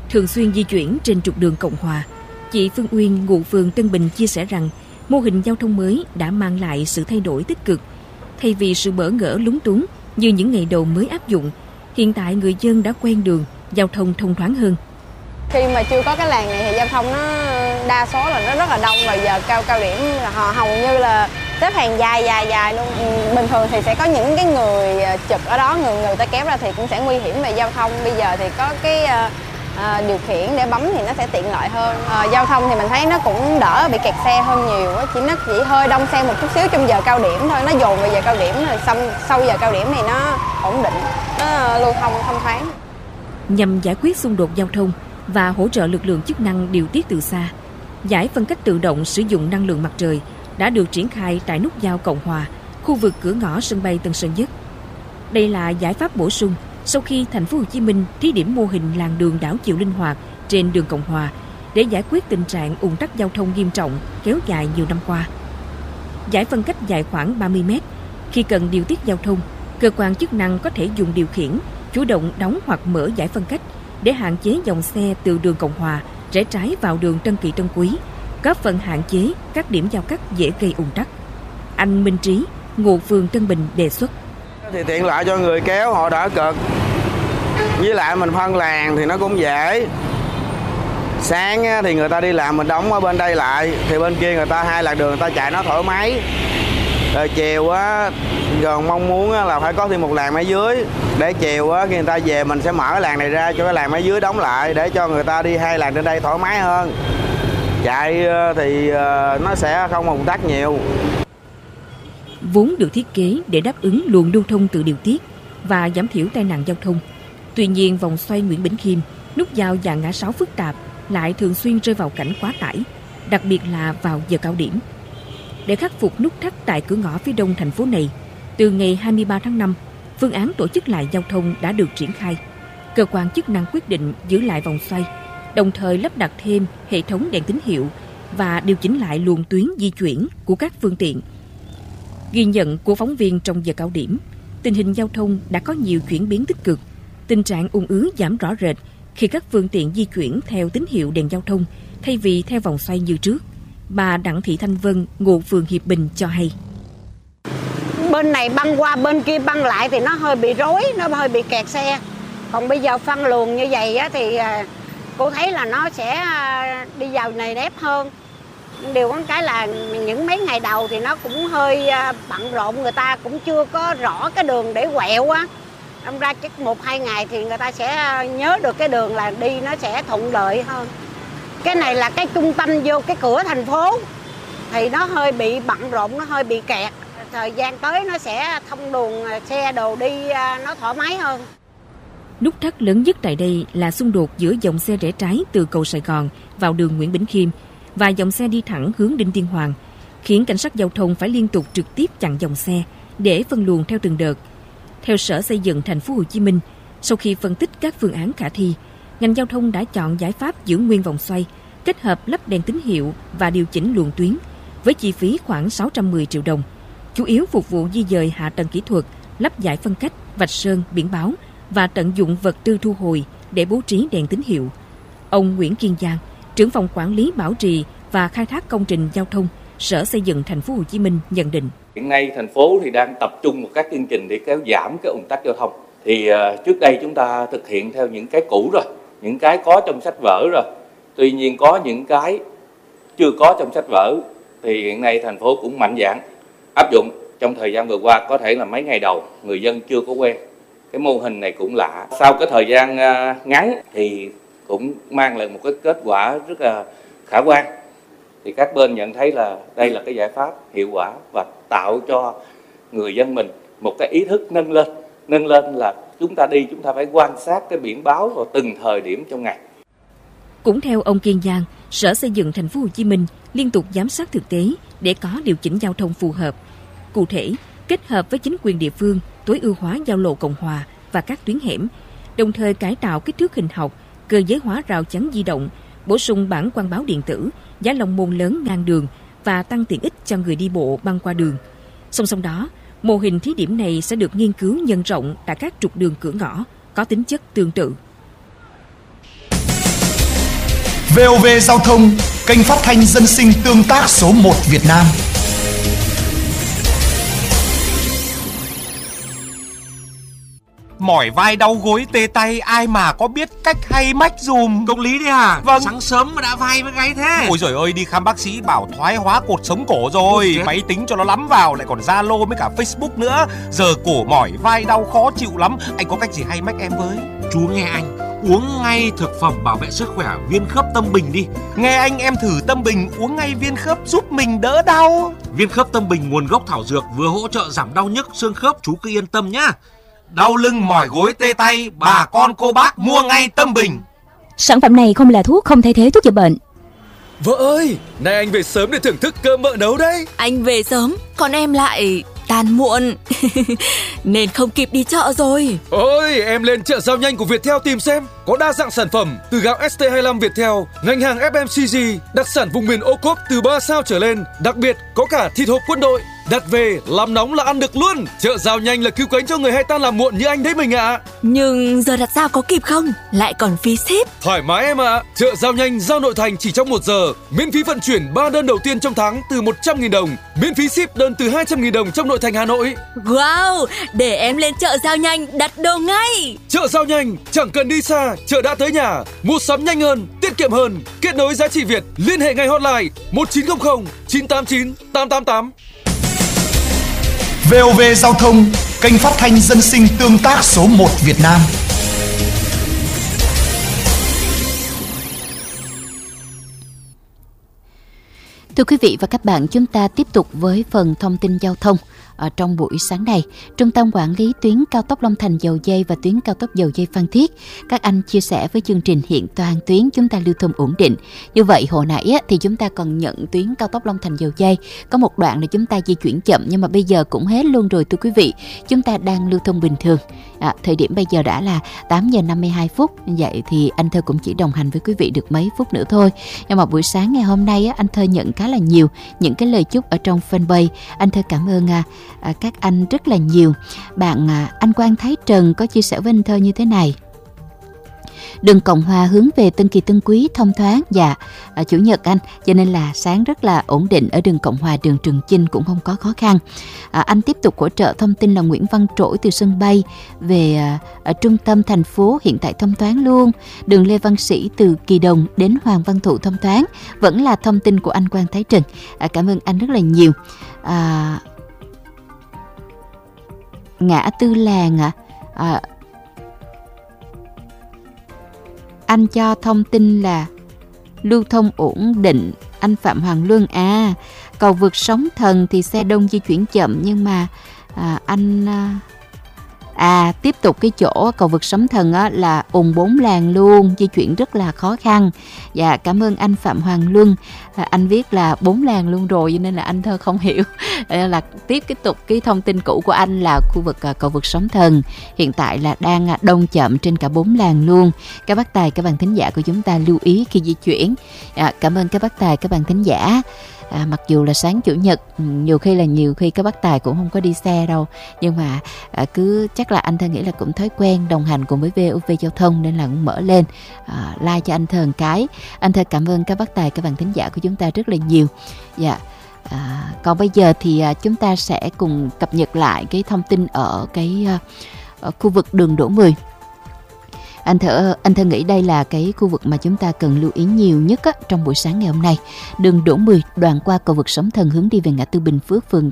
thường xuyên di chuyển trên trục đường Cộng Hòa. Chị Phương Uyên, ngụ phường Tân Bình chia sẻ rằng mô hình giao thông mới đã mang lại sự thay đổi tích cực. Thay vì sự bỡ ngỡ lúng túng như những ngày đầu mới áp dụng, hiện tại người dân đã quen đường, giao thông thông thoáng hơn. Khi mà chưa có cái làn này thì giao thông nó đa số là nó rất là đông, và giờ cao điểm là họ hầu như là xếp hàng dài luôn. Bình thường thì sẽ có những cái người trực ở đó, người ta kéo ra thì cũng sẽ nguy hiểm về giao thông. Bây giờ thì có cái điều khiển để bấm thì nó sẽ tiện lợi hơn. Giao thông thì mình thấy nó cũng đỡ bị kẹt xe hơn nhiều, nó chỉ hơi đông xe một chút xíu trong giờ cao điểm thôi, nó dồn về giờ cao điểm rồi sau giờ cao điểm thì nó ổn định, nó lưu thông thông thoáng. Nhằm giải quyết xung đột giao thông và hỗ trợ lực lượng chức năng điều tiết từ xa, giải phân cách tự động sử dụng năng lượng mặt trời đã được triển khai tại nút giao Cộng Hòa, khu vực cửa ngõ sân bay Tân Sơn Nhất. Đây là giải pháp bổ sung sau khi thành phố Hồ Chí Minh thí điểm mô hình làn đường đảo chiều linh hoạt trên đường Cộng Hòa để giải quyết tình trạng ùn tắc giao thông nghiêm trọng kéo dài nhiều năm qua. Giải phân cách dài khoảng 30 mét, khi cần điều tiết giao thông, cơ quan chức năng có thể dùng điều khiển chủ động đóng hoặc mở giải phân cách để hạn chế dòng xe từ đường Cộng Hòa rẽ trái vào đường Tân Kỳ Tân Quý, góp phần hạn chế các điểm giao cắt dễ gây ùn tắc. Anh Minh Trí, ngụ phường Tân Bình đề xuất. Thì tiện lợi cho người kéo họ đỡ cực, với lại mình phân làn thì nó cũng dễ. Sáng thì người ta đi làm mình đóng ở bên đây lại, thì bên kia người ta hai làn đường người ta chạy nó thoải mái. Rồi chiều á, còn mong muốn là phải có thêm một làn ở dưới, để chiều á khi người ta về mình sẽ mở cái làn này ra cho cái làn ở dưới đóng lại, để cho người ta đi hai làn trên đây thoải mái hơn. Chạy thì nó sẽ không ùn tắc nhiều. Vốn được thiết kế để đáp ứng luồng lưu thông tự điều tiết và giảm thiểu tai nạn giao thông. Tuy nhiên, vòng xoay Nguyễn Bỉnh Khiêm, nút giao và ngã sáu phức tạp lại thường xuyên rơi vào cảnh quá tải, đặc biệt là vào giờ cao điểm. Để khắc phục nút thắt tại cửa ngõ phía đông thành phố này, từ ngày 23 tháng 5, phương án tổ chức lại giao thông đã được triển khai. Cơ quan chức năng quyết định giữ lại vòng xoay, đồng thời lắp đặt thêm hệ thống đèn tín hiệu và điều chỉnh lại luồng tuyến di chuyển của các phương tiện. Ghi nhận của phóng viên trong giờ cao điểm, tình hình giao thông đã có nhiều chuyển biến tích cực. Tình trạng ùn ứ giảm rõ rệt khi các phương tiện di chuyển theo tín hiệu đèn giao thông thay vì theo vòng xoay như trước. Bà Đặng Thị Thanh Vân, ngụ phường Hiệp Bình cho hay. Bên này băng qua, bên kia băng lại thì nó hơi bị rối, nó hơi bị kẹt xe. Còn bây giờ phân luồng như vậy á, thì cô thấy là nó sẽ đi vào nề nếp hơn. Điều có cái là những mấy ngày đầu thì nó cũng hơi bận rộn, người ta cũng chưa có rõ cái đường để quẹo á. Đâm ra chắc 1-2 ngày thì người ta sẽ nhớ được cái đường là đi nó sẽ thuận lợi hơn. Cái này là cái trung tâm vô cái cửa thành phố thì nó hơi bị bận rộn, nó hơi bị kẹt. Thời gian tới nó sẽ thông đường xe đồ đi nó thoải mái hơn. Nút thắt lớn nhất tại đây là xung đột giữa dòng xe rẽ trái từ cầu Sài Gòn vào đường Nguyễn Bỉnh Khiêm và dòng xe đi thẳng hướng Đinh Tiên Hoàng, khiến cảnh sát giao thông phải liên tục trực tiếp chặn dòng xe để phân luồng theo từng đợt. Theo Sở Xây dựng Thành phố Hồ Chí Minh, sau khi phân tích các phương án khả thi, ngành giao thông đã chọn giải pháp giữ nguyên vòng xoay, kết hợp lắp đèn tín hiệu và điều chỉnh luồng tuyến, với chi phí khoảng 610 triệu đồng, chủ yếu phục vụ di dời hạ tầng kỹ thuật, lắp dải phân cách, vạch sơn, biển báo và tận dụng vật tư thu hồi để bố trí đèn tín hiệu. Ông Nguyễn Kiên Giang, trưởng phòng quản lý bảo trì và khai thác công trình giao thông, Sở Xây dựng Thành phố Hồ Chí Minh nhận định. Hiện nay thành phố thì đang tập trung một các chương trình để kéo giảm cái ùn tắc giao thông. Thì trước đây chúng ta thực hiện theo những cái cũ rồi, những cái có trong sách vở rồi. Tuy nhiên có những cái chưa có trong sách vở thì hiện nay thành phố cũng mạnh dạn áp dụng. Trong thời gian vừa qua có thể là mấy ngày đầu người dân chưa có quen. Cái mô hình này cũng lạ. Sau cái thời gian ngắn thì cũng mang lại một cái kết quả rất là khả quan. Thì các bên nhận thấy là đây là cái giải pháp hiệu quả và tạo cho người dân mình một cái ý thức nâng lên là chúng ta đi chúng ta phải quan sát cái biển báo vào từng thời điểm trong ngày. Cũng theo ông Kiên Giang, Sở Xây dựng Thành phố Hồ Chí Minh liên tục giám sát thực tế để có điều chỉnh giao thông phù hợp. Cụ thể, kết hợp với chính quyền địa phương tối ưu hóa giao lộ Cộng Hòa và các tuyến hẻm, đồng thời cải tạo kích thước hình học, cơ giới hóa rào chắn di động, bổ sung bảng quang báo điện tử, giá lồng môn lớn ngang đường và tăng tiện ích cho người đi bộ băng qua đường. Song song đó, mô hình thí điểm này sẽ được nghiên cứu nhân rộng tại các trục đường cửa ngõ có tính chất tương tự. VOV Giao thông, kênh phát thanh dân sinh tương tác số 1 Việt Nam. Mỏi vai đau gối tê tay, ai mà có biết cách hay mách dùm. Công lý đấy à? Vâng. Sáng sớm mà đã vai với gáy thế. Ôi giời ơi, đi khám bác sĩ bảo thoái hóa cột sống cổ rồi. Máy tính cho nó lắm vào, lại còn Zalo với cả Facebook nữa. Giờ cổ mỏi vai đau khó chịu lắm. Anh có cách gì hay mách em với? Chú nghe anh, uống ngay thực phẩm bảo vệ sức khỏe Viên Khớp Tâm Bình đi. Nghe anh, em thử Tâm Bình uống ngay viên khớp giúp mình đỡ đau. Viên Khớp Tâm Bình nguồn gốc thảo dược, vừa hỗ trợ giảm đau nhức xương khớp, chú cứ yên tâm nhá. Đau lưng mỏi gối tê tay, bà con cô bác mua ngay Tâm Bình. Sản phẩm này không là thuốc, không thay thế thuốc chữa bệnh. Vợ ơi, nay anh về sớm để thưởng thức cơm mợ nấu đấy. Anh về sớm, còn em lại tan muộn nên không kịp đi chợ rồi. Ôi, em lên chợ Giao Nhanh của Viettel tìm xem. Có đa dạng sản phẩm từ gạo ST25 Viettel, ngành hàng FMCG, đặc sản vùng miền ô cốp từ 3 sao trở lên. Đặc biệt có cả thịt hộp quân đội. Đặt về làm nóng là ăn được luôn. Chợ Giao Nhanh là cứu cánh cho người hay tan làm muộn như anh đấy mình ạ. Nhưng giờ đặt giao có kịp không? Lại còn phí ship. Thoải mái em ạ. Chợ Giao Nhanh giao nội thành chỉ trong 1 giờ. Miễn phí vận chuyển 3 đơn đầu tiên trong tháng từ 100.000 đồng. Miễn phí ship đơn từ 200.000 đồng trong nội thành Hà Nội. Wow, để em lên chợ Giao Nhanh đặt đồ ngay. Chợ Giao Nhanh, chẳng cần đi xa, chợ đã tới nhà. Mua sắm nhanh hơn, tiết kiệm hơn. Kết nối giá trị Việt, liên hệ ngay hotline 1900 989 888. VOV Giao thông, kênh phát thanh dân sinh tương tác số 1 Việt Nam. Thưa quý vị và các bạn, chúng ta tiếp tục với phần thông tin giao thông. Ở trong buổi sáng này, Trung tâm Quản lý tuyến cao tốc Long Thành - Dầu Giây và tuyến cao tốc Dầu Giây - Phan Thiết, các anh chia sẻ với chương trình hiện toàn tuyến chúng ta lưu thông ổn định. Như vậy hồi nãy thì chúng ta còn nhận tuyến cao tốc Long Thành - Dầu Giây có một đoạn là chúng ta di chuyển chậm, nhưng mà bây giờ cũng hết luôn rồi thưa quý vị. Chúng ta đang lưu thông bình thường. Thời điểm bây giờ đã là 8 giờ 52 phút. Vậy thì anh Thơ cũng chỉ đồng hành với quý vị được mấy phút nữa thôi. Nhưng mà buổi sáng ngày hôm nay anh Thơ nhận khá là nhiều những cái lời chúc ở trong fanpage. Anh Thơ cảm ơn các anh rất là nhiều. Bạn anh Quang Thái Trần có chia sẻ với anh Thơ như thế này: đường Cộng Hòa hướng về Tân Kỳ Tân Quý thông thoáng. Dạ, chủ nhật anh, cho nên là sáng rất là ổn định. Ở đường Cộng Hòa, đường Trường Chinh cũng không có khó khăn. Anh tiếp tục hỗ trợ thông tin là Nguyễn Văn Trỗi từ sân bay về ở trung tâm thành phố hiện tại thông thoáng luôn. Đường Lê Văn Sĩ từ Kỳ Đồng đến Hoàng Văn Thụ thông thoáng. Vẫn là thông tin của anh Quang Thái Trần. Cảm ơn anh rất là nhiều. Ngã tư làng anh cho thông tin là lưu thông ổn định. Anh Phạm Hoàng Luân cầu vượt Sóng Thần thì xe đông di chuyển chậm, nhưng mà tiếp tục cái chỗ cầu vượt Sóng Thần là ùn 4 làn luôn, di chuyển rất là khó khăn. Dạ, cảm ơn anh Phạm Hoàng Luân. Anh viết là 4 làn luôn rồi, cho nên là anh Thơ không hiểu. Là tiếp tục cái thông tin cũ của anh là khu vực cầu vượt Sóng Thần hiện tại là đang đông chậm trên cả 4 làn luôn. Các bác tài, các bạn thính giả của chúng ta lưu ý khi di chuyển. Cảm ơn các bác tài, các bạn thính giả. Mặc dù là sáng chủ nhật, nhiều khi các bác tài cũng không có đi xe đâu, nhưng mà chắc là anh Thơ nghĩ là cũng thói quen đồng hành cùng với VOV Giao thông nên là cũng mở lên like cho anh Thơ một cái. Anh Thơ cảm ơn các bác tài, các bạn thính giả của chúng ta rất là nhiều. Dạ. Còn bây giờ thì chúng ta sẽ cùng cập nhật lại cái thông tin ở cái khu vực đường Đỗ Mười. Anh Thơ nghĩ đây là cái khu vực mà chúng ta cần lưu ý nhiều nhất trong buổi sáng ngày hôm nay. Đường Đỗ Mười đoạn qua cầu vượt Sóng Thần hướng đi về ngã tư Bình Phước, phường